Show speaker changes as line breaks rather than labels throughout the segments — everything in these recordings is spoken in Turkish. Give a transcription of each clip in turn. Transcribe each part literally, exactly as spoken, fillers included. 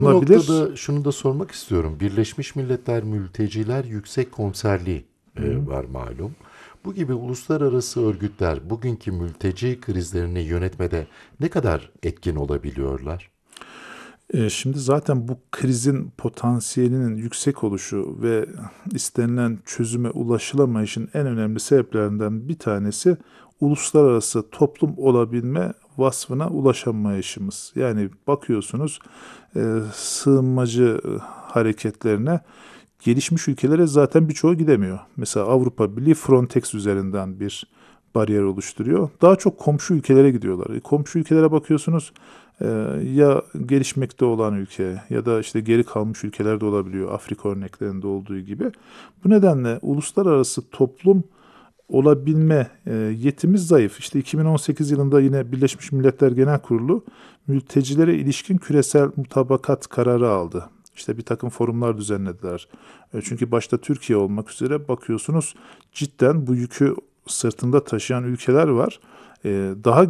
Bu
Bulunabilir.
noktada şunu da sormak istiyorum. Birleşmiş Milletler Mülteciler Yüksek Komiserliği
Hı hı.
e, var malum. Bu gibi uluslararası örgütler bugünkü mülteci krizlerini yönetmede ne kadar etkin olabiliyorlar?
E, şimdi zaten bu krizin potansiyelinin yüksek oluşu ve istenilen çözüme ulaşılamayışın en önemli sebeplerinden bir tanesi uluslararası toplum olabilme vasfına ulaşamayışımız. Yani bakıyorsunuz e, sığınmacı e, hareketlerine gelişmiş ülkelere zaten birçoğu gidemiyor. Mesela Avrupa Birliği Frontex üzerinden bir bariyer oluşturuyor. Daha çok komşu ülkelere gidiyorlar. E, komşu ülkelere bakıyorsunuz e, ya gelişmekte olan ülke ya da işte geri kalmış ülkelerde olabiliyor. Afrika örneklerinde olduğu gibi. Bu nedenle uluslararası toplum olabilme e, yetimiz zayıf. İşte iki bin on sekiz yılında yine Birleşmiş Milletler Genel Kurulu mültecilere ilişkin küresel mutabakat kararı aldı. İşte bir takım forumlar düzenlediler. E, çünkü başta Türkiye olmak üzere bakıyorsunuz cidden bu yükü sırtında taşıyan ülkeler var. E, daha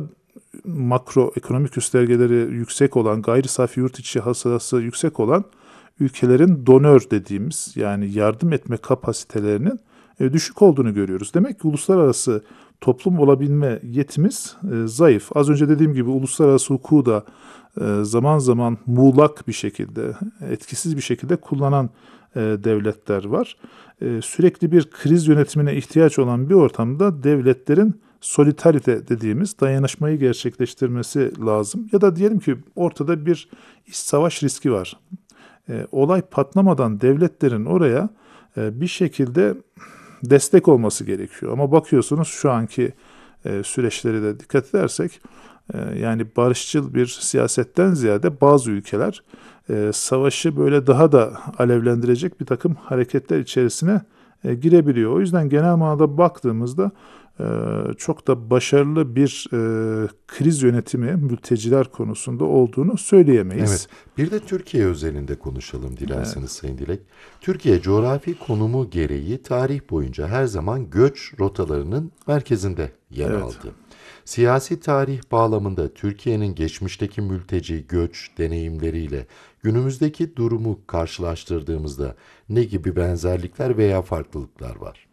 makro ekonomik göstergeleri yüksek olan, gayri safi yurt içi hasılası yüksek olan ülkelerin donör dediğimiz yani yardım etme kapasitelerinin e, düşük olduğunu görüyoruz. Demek ki uluslararası toplum olabilme yetimiz e, zayıf. Az önce dediğim gibi uluslararası hukuku da e, zaman zaman muğlak bir şekilde, etkisiz bir şekilde kullanan e, devletler var. E, sürekli bir kriz yönetimine ihtiyaç olan bir ortamda devletlerin solidarite dediğimiz dayanışmayı gerçekleştirmesi lazım. Ya da diyelim ki ortada bir iç savaş riski var. E, olay patlamadan devletlerin oraya e, bir şekilde destek olması gerekiyor. Ama bakıyorsunuz şu anki e, süreçleri de dikkat edersek e, yani barışçıl bir siyasetten ziyade bazı ülkeler e, savaşı böyle daha da alevlendirecek bir takım hareketler içerisine e, girebiliyor. O yüzden genel manada baktığımızda e, çok da başarılı bir e, kriz yönetimi mülteciler konusunda olduğunu
Evet,
söyleyemeyiz.
bir de Türkiye özelinde konuşalım dilerseniz
Evet,
Sayın Dilek. Türkiye coğrafi konumu gereği tarih boyunca her zaman göç rotalarının merkezinde yer
evet.
aldı. Siyasi tarih bağlamında Türkiye'nin geçmişteki mülteci göç deneyimleriyle günümüzdeki durumu karşılaştırdığımızda ne gibi benzerlikler veya farklılıklar var?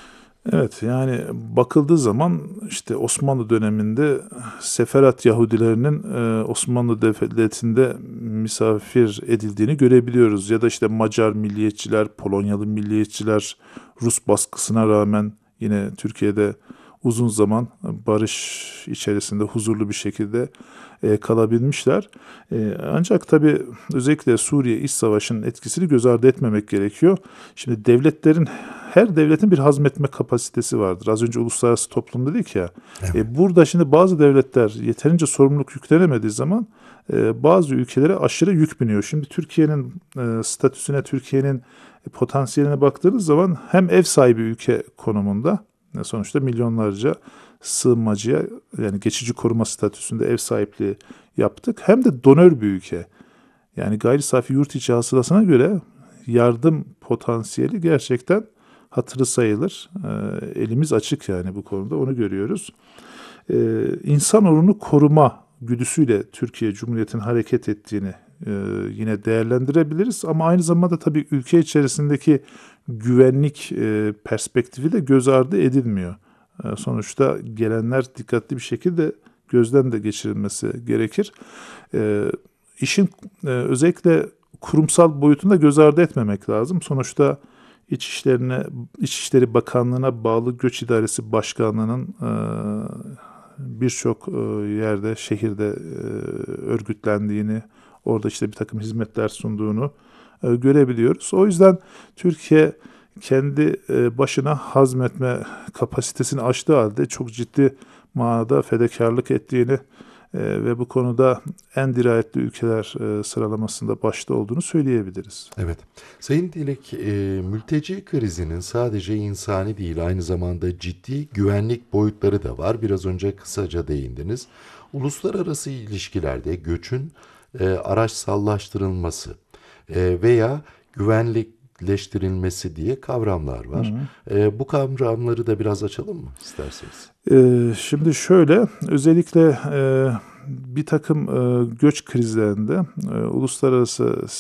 Evet yani bakıldığı zaman işte Osmanlı döneminde Seferat Yahudilerinin e, Osmanlı Devleti'nde misafir edildiğini görebiliyoruz. Ya da işte Macar milliyetçiler, Polonyalı milliyetçiler Rus baskısına rağmen yine Türkiye'de uzun zaman barış içerisinde huzurlu bir şekilde e, kalabilmişler. E, ancak tabii özellikle Suriye İç Savaşı'nın etkisini göz ardı etmemek gerekiyor. Şimdi devletlerin her devletin bir hazmetme kapasitesi vardır. Az önce uluslararası toplum dedik ya.
Evet.
E, burada şimdi bazı devletler yeterince sorumluluk yüklenemediği zaman e, bazı ülkelere aşırı yük biniyor. Şimdi Türkiye'nin e, statüsüne, Türkiye'nin potansiyeline baktığınız zaman hem ev sahibi ülke konumunda e, sonuçta milyonlarca sığınmacıya yani geçici koruma statüsünde ev sahipliği yaptık. Hem de donör bir ülke. Yani gayri safi yurt içi hasılasına göre yardım potansiyeli gerçekten hatırı sayılır. Ee, elimiz açık yani bu konuda onu görüyoruz. Ee, insan onurunu koruma güdüsüyle Türkiye Cumhuriyeti'nin hareket ettiğini e, yine değerlendirebiliriz. Ama aynı zamanda tabii ülke içerisindeki güvenlik e, perspektifi de göz ardı edilmiyor. E, sonuçta gelenler dikkatli bir şekilde gözden de geçirilmesi gerekir. E, işin e, özellikle kurumsal boyutunu da göz ardı etmemek lazım. Sonuçta İçişlerine, İçişleri Bakanlığı'na bağlı Göç İdaresi Başkanlığı'nın e, birçok e, yerde, şehirde e, örgütlendiğini, orada işte bir takım hizmetler sunduğunu e, görebiliyoruz. O yüzden Türkiye kendi e, başına hazmetme kapasitesini aştığı halde çok ciddi manada fedakarlık ettiğini e, ve bu konuda en dirayetli ülkeler e, sıralamasında başta olduğunu söyleyebiliriz.
Evet. Sayın Dilek, e, mülteci krizinin sadece insani değil, aynı zamanda ciddi güvenlik boyutları da var. Biraz önce kısaca değindiniz. Uluslararası ilişkilerde göçün e, araçsallaştırılması e, veya güvenlikleştirilmesi diye kavramlar
Hı
var.
hı.
E, bu kavramları da biraz açalım mı isterseniz?
Ee, şimdi şöyle, özellikle e, bir takım e, göç krizlerinde e, uluslararası